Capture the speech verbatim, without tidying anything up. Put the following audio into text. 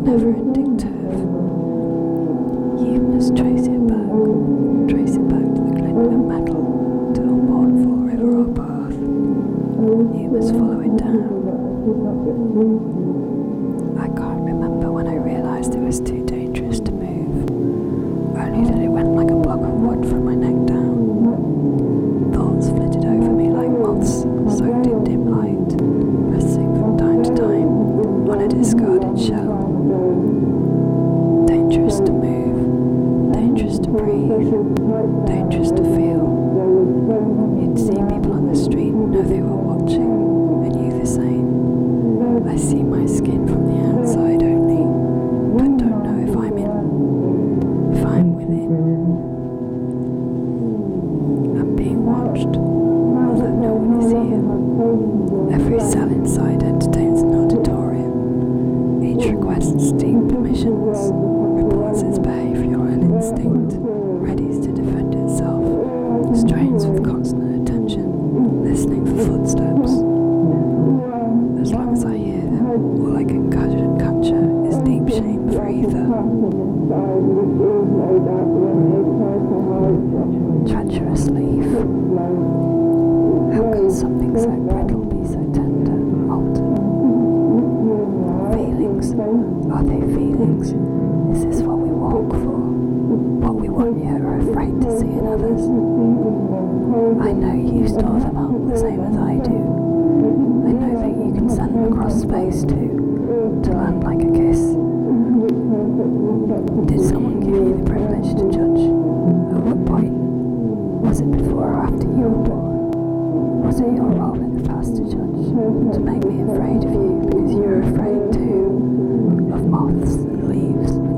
never-ending turf. You must trace it back, trace it back to the glint of metal, to a mournful river or path. You must follow it down. I can't remember when I realised it was too dangerous to move, only that it went like a block of wood from my neck down. Thoughts flitted over me like moths soaked in dim light, resting from time to time on a discarded shell. Dangerous to move, dangerous to breathe, dangerous to feel. You'd see people on the street and know they were watching, and you the same. I see my skin from the outside only, but don't know if I'm in, if I'm within. I'm being watched, although no one is here. Every cell inside entertains an auditorium. Each requests deep permissions, reports its behavioural instinct, readies to defend itself, strains with constant attention, listening for footsteps. As long as I hear them, all I can conjure is deep shame for either. Treacherous leaf. How can something so brittle be so tender and molten? Feelings, are they feelings? Is this what we walk for? What we want yet are afraid to see in others? I know you store them up the same as I do. I know that you can send them across space too, to land like a kiss. Did someone give you the privilege to judge? At what point? Was it before or after you were born? Was it your role in the past to judge? To make me afraid of you because you're afraid too of moths and leaves?